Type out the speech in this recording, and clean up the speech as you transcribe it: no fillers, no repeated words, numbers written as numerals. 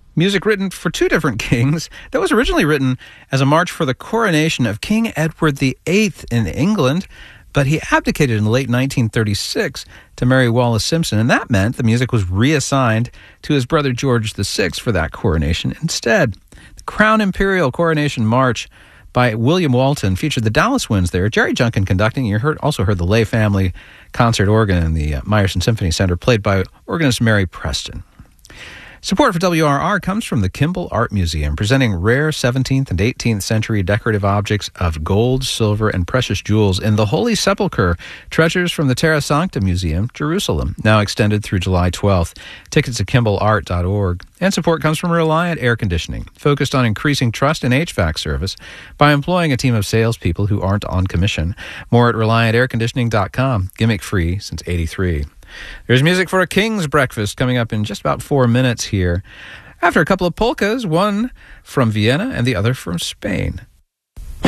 Music written for two different kings that was originally written as a march for the coronation of King Edward VIII in England, but he abdicated in late 1936 to marry Wallis Simpson, and that meant the music was reassigned to his brother George VI for that coronation instead. The Crown Imperial Coronation March by William Walton featured the Dallas Winds there, Jerry Junkin conducting. You also heard the Lay Family Concert Organ in the Meyerson Symphony Center, played by organist Mary Preston. Support for WRR comes from the Kimball Art Museum, presenting rare 17th and 18th century decorative objects of gold, silver, and precious jewels in the Holy Sepulchre, Treasures from the Terra Sancta Museum, Jerusalem, now extended through July 12th. Tickets at KimballArt.org. And support comes from Reliant Air Conditioning, focused on increasing trust in HVAC service by employing a team of salespeople who aren't on commission. More at ReliantAirConditioning.com. Gimmick free since '83. There's music for a king's breakfast coming up in just about 4 minutes here. After a couple of polkas, one from Vienna and the other from Spain.